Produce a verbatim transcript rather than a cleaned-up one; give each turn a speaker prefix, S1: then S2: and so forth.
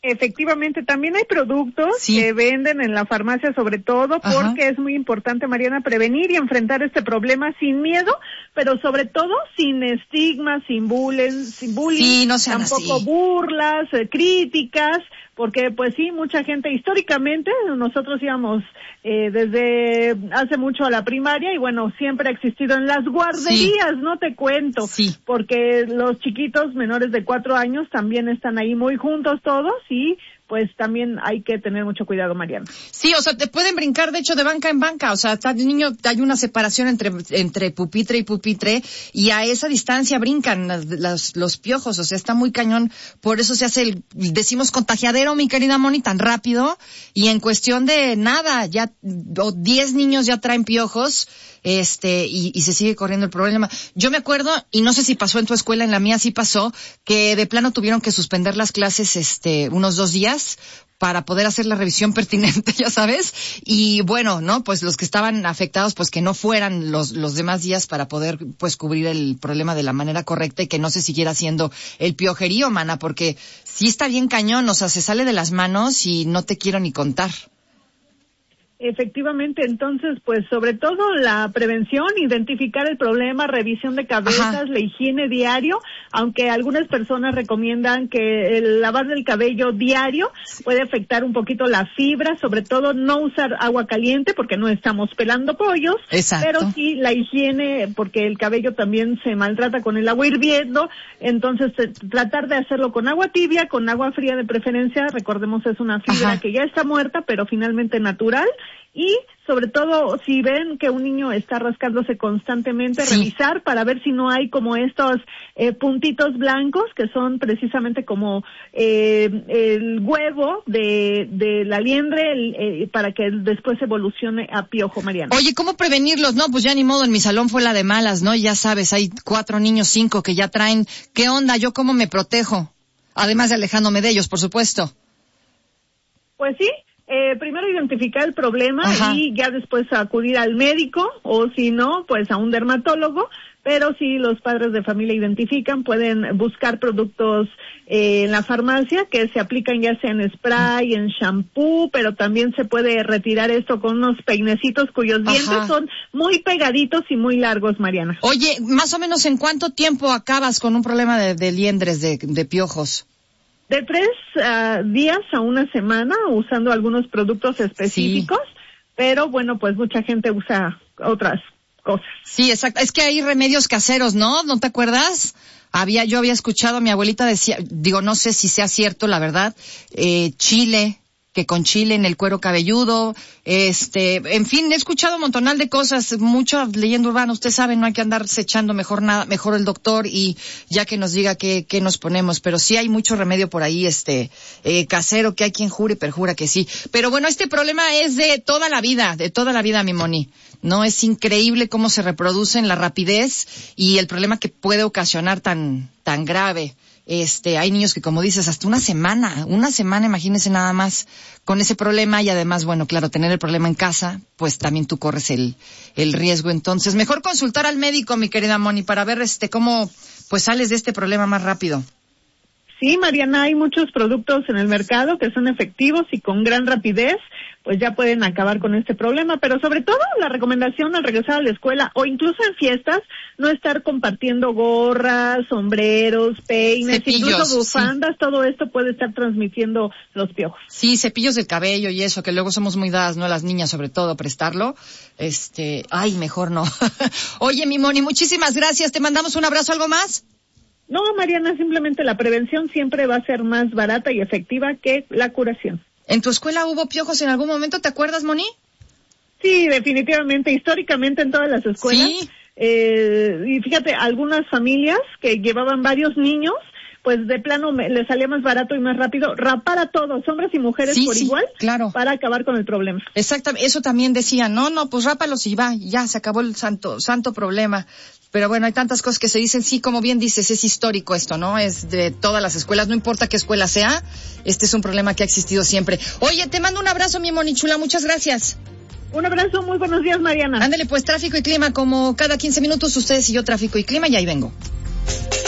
S1: Efectivamente, también hay productos
S2: sí.
S1: que venden en la farmacia, sobre todo porque Ajá. es muy importante, Mariana, prevenir y enfrentar este problema sin miedo, pero sobre todo sin estigmas, sin bullying, sin bullying,
S2: sí, no sean
S1: tampoco
S2: así.
S1: burlas, eh, críticas, porque pues sí, mucha gente, históricamente, nosotros íbamos eh, desde hace mucho a la primaria y bueno, siempre ha existido en las guarderías, sí. no te cuento,
S2: sí.
S1: porque los chiquitos menores de cuatro años también están ahí muy juntos todos y pues también hay que tener mucho cuidado, Mariana.
S2: Sí, o sea, te pueden brincar, de hecho, de banca en banca. O sea, está el niño, hay una separación entre entre pupitre y pupitre, y a esa distancia brincan las, las, los piojos. O sea, está muy cañón. Por eso se hace el, decimos, contagiadero, mi querida Moni, tan rápido. Y en cuestión de nada, ya, o diez niños ya traen piojos, este, y, y se sigue corriendo el problema. Yo me acuerdo, y no sé si pasó en tu escuela, en la mía sí pasó, que de plano tuvieron que suspender las clases, este, unos dos días, para poder hacer la revisión pertinente, ya sabes, y bueno, ¿no? Pues los que estaban afectados, pues que no fueran los los demás días para poder, pues, cubrir el problema de la manera correcta y que no se siguiera haciendo el piojerío, mana, porque sí está bien cañón, o sea, se sale de las manos y no te quiero ni contar.
S1: Efectivamente, entonces, pues sobre todo la prevención, identificar el problema, revisión de cabezas, Ajá. la higiene diario, aunque algunas personas recomiendan que el lavar del cabello diario puede afectar un poquito la fibra, sobre todo no usar agua caliente porque no estamos pelando pollos,
S2: Exacto.
S1: pero sí la higiene, porque el cabello también se maltrata con el agua hirviendo, entonces tratar de hacerlo con agua tibia, con agua fría de preferencia, recordemos es una fibra Ajá. que ya está muerta, pero finalmente natural. Y sobre todo, si ven que un niño está rascándose constantemente, sí. revisar para ver si no hay como estos eh, puntitos blancos que son precisamente como eh, el huevo de, de la liendre el, eh, para que después evolucione a piojo, Mariana.
S2: Oye, ¿cómo prevenirlos? No, pues ya ni modo, en mi salón fue la de malas, ¿no? Ya sabes, hay cuatro niños, cinco que ya traen. ¿Qué onda? ¿Yo cómo me protejo? Además de alejándome de ellos, por supuesto.
S1: Pues sí. Eh, primero identificar el problema
S2: Ajá.
S1: y ya después acudir al médico o si no, pues a un dermatólogo, pero si los padres de familia identifican, pueden buscar productos eh, en la farmacia que se aplican ya sea en spray, en shampoo, pero también se puede retirar esto con unos peinecitos cuyos Ajá. dientes son muy pegaditos y muy largos, Mariana.
S2: Oye, más o menos, ¿en cuánto tiempo acabas con un problema de, de liendres, de, de piojos?
S1: De tres uh, días a una semana usando algunos productos específicos, sí. pero bueno, pues mucha gente usa otras cosas.
S2: Sí, exacto. Es que hay remedios caseros, ¿no? ¿No te acuerdas? Había, yo había escuchado, mi abuelita decía, digo, no sé si sea cierto, la verdad, eh, chile, que con chile en el cuero cabelludo, este, en fin, he escuchado un montonal de cosas, mucha leyenda urbana, usted sabe, no hay que andarse echando mejor nada, mejor el doctor y ya que nos diga qué, qué nos ponemos, pero sí hay mucho remedio por ahí, este, eh, casero, que hay quien jure y perjura que sí. Pero bueno, este problema es de toda la vida, de toda la vida, mi Moni. No, es increíble cómo se reproduce en la rapidez y el problema que puede ocasionar tan, tan grave. Este, hay niños que, como dices, hasta una semana, una semana, imagínense nada más, con ese problema y además, bueno, claro, tener el problema en casa, pues también tú corres el, el riesgo. Entonces, mejor consultar al médico, mi querida Moni, para ver, este, cómo, pues sales de este problema más rápido.
S1: Sí, Mariana, hay muchos productos en el mercado que son efectivos y con gran rapidez, pues ya pueden acabar con este problema, pero sobre todo la recomendación al regresar a la escuela o incluso en fiestas, no estar compartiendo gorras, sombreros, peines, cepillos, incluso bufandas, sí. todo esto puede estar transmitiendo los piojos.
S2: Sí, cepillos del cabello y eso, que luego somos muy dadas, ¿no? Las niñas sobre todo, prestarlo, este, ay, mejor no. Oye, mi Moni, muchísimas gracias, te mandamos un abrazo, ¿algo más?
S1: No, Mariana, simplemente la prevención siempre va a ser más barata y efectiva que la curación.
S2: ¿En tu escuela hubo piojos en algún momento? ¿Te acuerdas, Moni?
S1: Sí, definitivamente, históricamente en todas las escuelas.
S2: Sí.
S1: Eh, y fíjate, algunas familias que llevaban varios niños, pues de plano me, les salía más barato y más rápido rapar a todos, hombres y mujeres
S2: sí,
S1: por
S2: sí,
S1: igual,
S2: claro.
S1: para acabar con el problema.
S2: Exactamente, eso también decían, no, no, pues rápalos y va, ya se acabó el santo, santo problema. Pero bueno, hay tantas cosas que se dicen, sí, como bien dices, es histórico esto, ¿no? Es de todas las escuelas, no importa qué escuela sea, este es un problema que ha existido siempre. Oye, te mando un abrazo, mi Moni chula, muchas gracias.
S1: Un abrazo, muy buenos días, Mariana.
S2: Ándale, pues tráfico y clima, como cada quince minutos, ustedes y yo, tráfico y clima, y ahí vengo.